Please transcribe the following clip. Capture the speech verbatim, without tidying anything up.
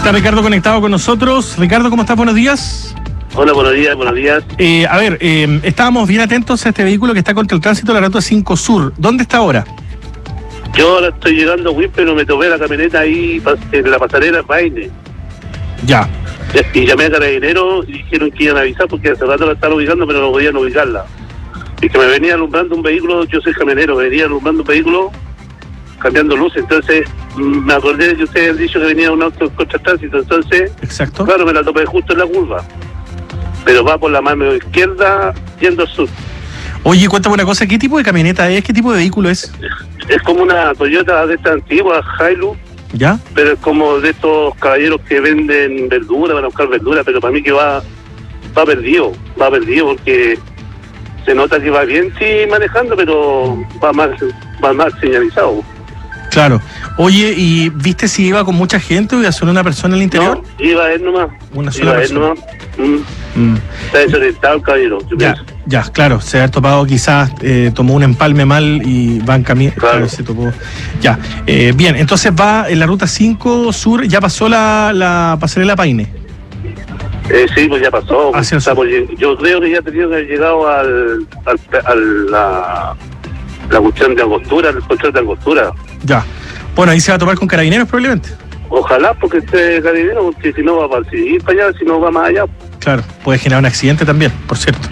Está Ricardo conectado con nosotros. Ricardo, ¿cómo estás? Buenos días. Hola, buenos días, buenos días. Eh, a ver, eh, estábamos bien atentos a este vehículo que está contra el tránsito de la ruta cinco Sur. ¿Dónde está ahora? Yo ahora estoy llegando a Huim, pero me tomé la camioneta ahí en la pasarela Paine. Ya. Y llamé a Carabineros y dijeron que iban a avisar porque hace rato la estaban ubicando, pero no podían ubicarla. Y que me venía alumbrando un vehículo, yo soy camionero, me venía alumbrando un vehículo cambiando luces. Entonces me acordé de que ustedes han dicho que venía un auto contra el tránsito. Entonces, exacto. Claro, me la topé justo en la curva. Pero va por la mano izquierda yendo al sur. Oye, cuéntame una cosa, ¿qué tipo de camioneta es? ¿Qué tipo de vehículo es? Es como una Toyota de esta antigua, Hilux. ¿Ya? Pero es como de estos caballeros que venden verdura, van a buscar verdura, pero para mí que va va perdido, va perdido porque se nota que va bien, sí, manejando, pero va mal, va mal señalizado. Claro. Oye, ¿y viste si iba con mucha gente o iba solo una persona en el interior? No, iba él nomás. Una sola iba persona. él nomás. Mm. Mm. Está desorientado el caballero, yo Ya, pienso. ya, claro, se ha topado quizás, eh, tomó un empalme mal y va en camino, Claro. claro, se topó. Ya, eh, bien, entonces va en la ruta cinco Sur, ya pasó la, la pasarela Paine. Eh, sí, pues ya pasó. Hacia el Está sur. por lleg- yo creo que ya tenía que haber llegado al, al, al- la, la cuestión de angostura, el control de angostura. Ya. Bueno, ahí se va a topar con Carabineros probablemente. Ojalá, porque esté carabinero, porque si no va para seguir para allá, si no va más allá. Claro, puede generar un accidente también, por cierto.